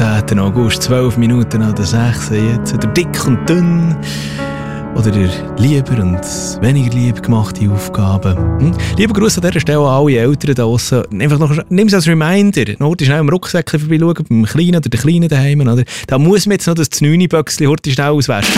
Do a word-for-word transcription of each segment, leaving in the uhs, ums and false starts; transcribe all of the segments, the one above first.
zehnten August, zwölf Minuten nach der sechs. Jetzt der dick und dünn. Oder der lieber und weniger lieb gemachte Aufgaben. Hm? Lieber Gruß an dieser Stelle an alle Eltern da draussen. Einfach noch, nimm es als Reminder. Noch schnell am Rucksäckchen vorbeischauen, beim Kleinen oder der Kleinen daheim. Oder? Da muss man jetzt noch das Znüni-Böckchen schnell auswaschen.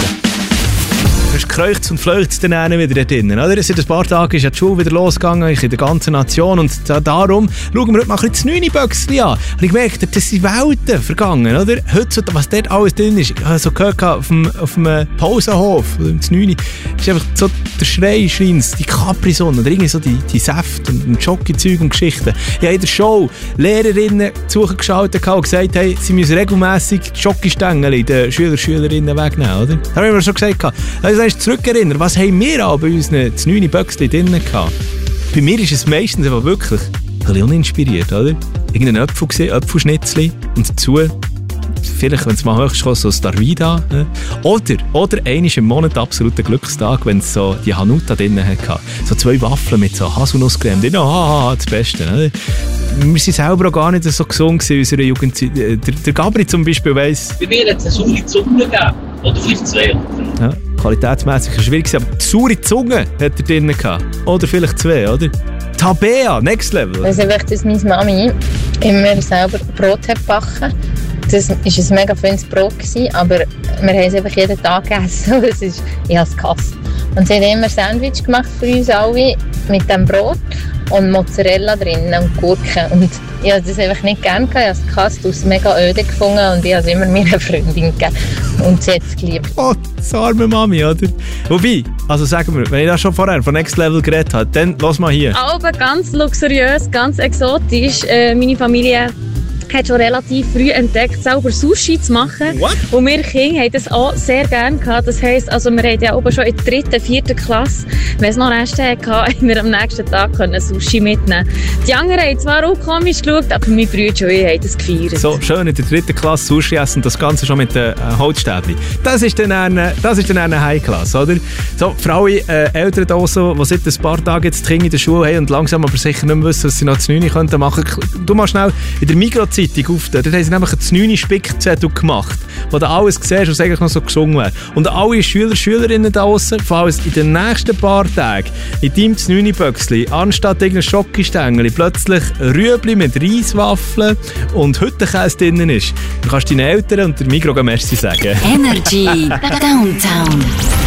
Es kreucht und fleucht dann wieder da drinnen. Oder? Seit ein paar Tagen ist ja die Schule wieder losgegangen, in der ganzen Nation. Und da, darum schauen wir heute mal ein bisschen das Znüni-Böckchen an. Und ich merke, das sind Welten vergangen. Oder? Heute, was dort alles drin ist, ich habe so gehört auf dem, auf dem Pausenhof, im Znüni, ist einfach so der Schrei, Schreins, die Capri-Sonne oder irgendwie so die, die Säfte und Jockey-Zeug und Geschichten. Ich habe in der Show Lehrerinnen zugeschaltet und gesagt, hey, sie müssen regelmässig die Jockey-Stängel den Schüler und Schülerinnen wegnehmen. Oder? Da haben wir schon gesagt. Also, zurückerinnern, was haben wir auch bei unseren Znüni-Böckchen drinnen gehabt? Bei mir ist es meistens einfach wirklich ein bisschen uninspiriert, oder? Irgendein Apfel gesehen, Apfelschnitzli und dazu vielleicht, wenn es mal höchst kommt, so ein Darvida. Ne? Oder, oder einmal im Monat absoluter Glückstag, wenn es so die Hanuta drinnen hatte. So zwei Waffeln mit so Haselnusscreme drin. Oh, oh, oh, das Beste. Ne? Wir waren selber auch gar nicht so gesund in unserer Jugendzeit. Der, der Gabri zum Beispiel weiss... Bei mir hat es eine saure Zunge gegeben. Oder vielleicht zwei. Ja, qualitätsmässig schwierig gewesen, aber die saure Zunge hat er drin gehabt. Oder vielleicht zwei, oder? Tabea, next level. Also wirklich, dass meine Mami immer selber Brot hat gebacken. Das war ein mega feines Brot gewesen, aber wir haben es einfach jeden Tag gegessen. Es ist, ich habe es gehasst. Und sie hat immer Sandwich gemacht für uns alle mit dem Brot und Mozzarella drin und Gurken. Und ich habe das einfach nicht gerne gehabt. Ich habe es gehasst, ich habe es mega öde gefunden und ich habe es immer meiner Freundin gegeben. Und sie hat es geliebt. Oh, das arme Mami, oder? Wobei, also sagen wir, wenn ich da schon vorher von Next Level geredet habe, dann lass mal hier. Aber ganz luxuriös, ganz exotisch. Äh, meine Familie hat schon relativ früh entdeckt, selber Sushi zu machen. What? Und wir Kinder haben das auch sehr gerne gehabt. Das heisst, also wir haben ja oben schon in der dritten, vierten Klasse, wenn es noch Reste hatte, haben wir am nächsten Tag Sushi mitnehmen. Die anderen haben zwar auch komisch geschaut, aber meine Brüder und ich haben das gefeiert. So schön in der dritten Klasse Sushi essen, das Ganze schon mit den äh, Holzstäbchen. Das ist dann eine, das ist dann eine High-Class, oder? So, für alle äh, Eltern da so, die seit ein paar Tagen jetzt die Kinder in der Schule haben und langsam aber sicher nicht mehr wissen, was sie noch zu neun könnten machen, du mal schnell in der Migros-Zeitung auf. Dort haben sie nämlich einen neun Spickzettel gemacht, wo du alles siehst, was eigentlich noch so gesungen wäre. Und alle Schüler und Schülerinnen da draussen fallen in den nächsten paar Tagen in deinem Znüni-Böckchen anstatt irgendein Schokistängel plötzlich Rüebli mit Reiswaffeln und Hüttenkäse drin ist. Du kannst deinen Eltern und der Migros merci sagen. Energy Downtown.